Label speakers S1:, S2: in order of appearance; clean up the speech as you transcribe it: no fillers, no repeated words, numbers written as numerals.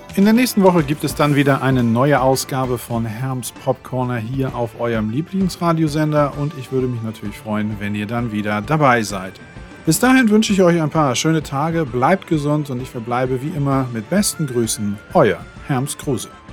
S1: In der nächsten Woche gibt es dann wieder eine neue Ausgabe von Herms Popcorner hier auf eurem Lieblingsradiosender und ich würde mich natürlich freuen, wenn ihr dann wieder dabei seid. Bis dahin wünsche ich euch ein paar schöne Tage, bleibt gesund und ich verbleibe wie immer mit besten Grüßen, euer Herms Kruse.